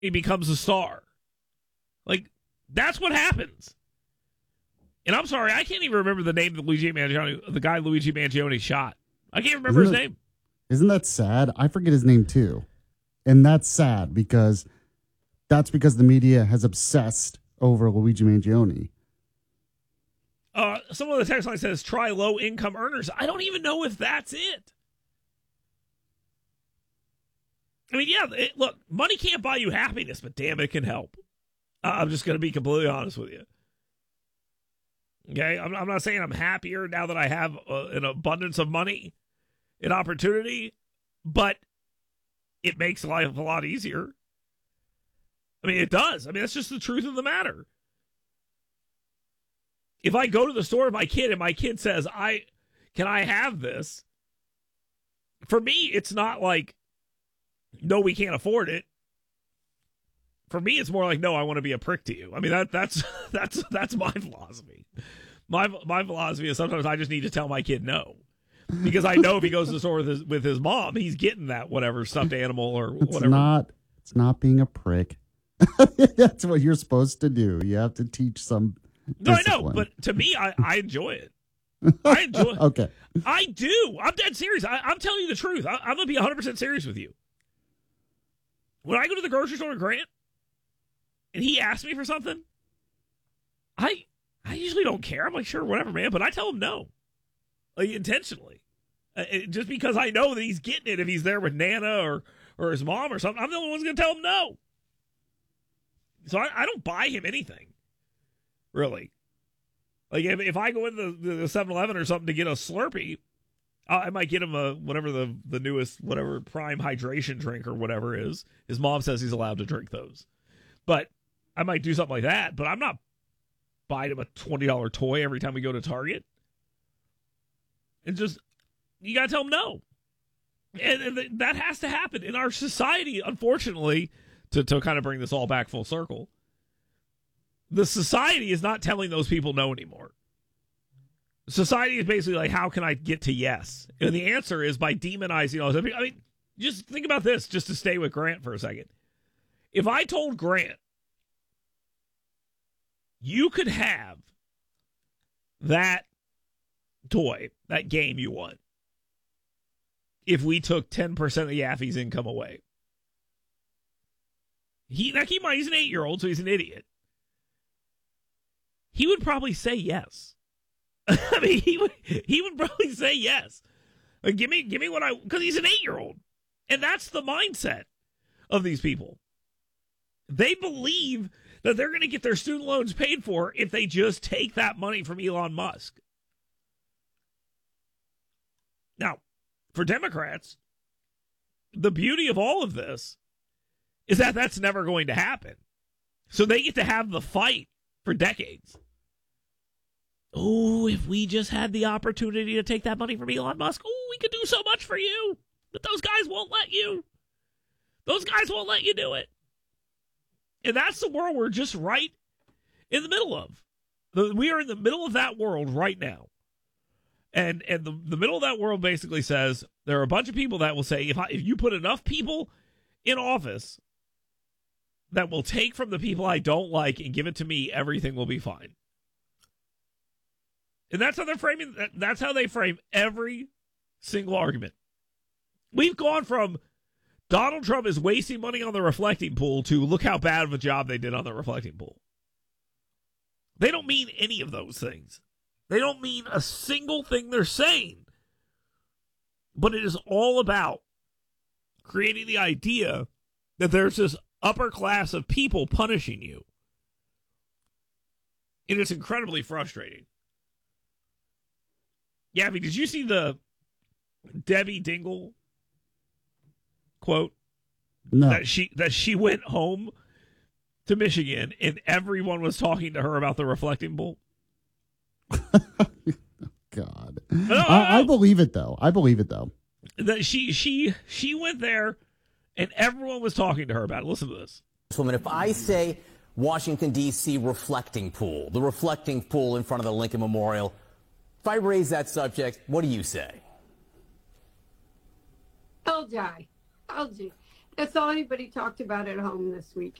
he becomes a star. Like, that's what happens. And I'm sorry, I can't even remember the name of the guy Luigi Mangione shot. I can't remember his name. Isn't that sad? I forget his name too. And that's sad because the media has obsessed over Luigi Mangione. Someone on the text line says, try low-income earners. I don't even know if that's it. I mean, yeah, look, money can't buy you happiness, but damn, it can help. I'm just going to be completely honest with you. Okay? I'm not saying I'm happier now that I have an abundance of money and opportunity, but it makes life a lot easier. I mean, it does. I mean, that's just the truth of the matter. If I go to the store with my kid and my kid says, can I have this? For me, it's not like, no, we can't afford it. For me, it's more like, no, I want to be a prick to you. I mean, that's my philosophy. My philosophy is sometimes I just need to tell my kid no. Because I know if he goes to the store with his mom, he's getting that whatever stuffed animal or whatever. It's not being a prick. That's what you're supposed to do. You have to teach some discipline. No, I know, but to me, I enjoy it. I enjoy it. Okay. I do. I'm dead serious. I'm telling you the truth. I'm going to be 100% serious with you. When I go to the grocery store with Grant, and he asks me for something, I usually don't care. I'm like, sure, whatever, man. But I tell him no. Like, intentionally. Just because I know that he's getting it if he's there with Nana or his mom or something. I'm the only one who's going to tell him no. So I don't buy him anything, really. Like, if I go into the 7-Eleven or something to get a Slurpee, I might get him whatever the newest, whatever Prime hydration drink or whatever is. His mom says he's allowed to drink those. But I might do something like that. But I'm not buying him a $20 toy every time we go to Target. And just, you got to tell him no. And that has to happen. In our society, unfortunately, to kind of bring this all back full circle, the society is not telling those people no anymore. Society is basically like, how can I get to yes? And the answer is by demonizing all this. I mean, just think about this, just to stay with Grant for a second. If I told Grant, you could have that toy, that game you want, if we took 10% of Yaffe's income away. He's an 8-year-old, so he's an idiot. He would probably say yes. I mean, he would probably say yes. Like, give me what because he's an 8-year-old. And that's the mindset of these people. They believe that they're going to get their student loans paid for if they just take that money from Elon Musk. Now, for Democrats, the beauty of all of this is that that's never going to happen. So they get to have the fight for decades. Oh, if we just had the opportunity to take that money from Elon Musk, we could do so much for you. But those guys won't let you. Those guys won't let you do it. And that's the world we're just right in the middle of. We are in the middle of that world right now. And the middle of that world basically says there are a bunch of people that will say, if you put enough people in office that will take from the people I don't like and give it to me, everything will be fine. And that's how they're framing. That's how they frame every single argument. We've gone from Donald Trump is wasting money on the reflecting pool to look how bad of a job they did on the reflecting pool. They don't mean any of those things. They don't mean a single thing they're saying. But it is all about creating the idea that there's this upper class of people punishing you. And it's incredibly frustrating. Yeah, I mean, did you see the Debbie Dingle quote? No. That she went home to Michigan and everyone was talking to her about the reflecting pool. God. I believe it though. That she went there and everyone was talking to her about it. Listen to this. Woman, if I say Washington, D.C. reflecting pool, the reflecting pool in front of the Lincoln Memorial, if I raise that subject, what do you say? Told you. That's all anybody talked about at home this week.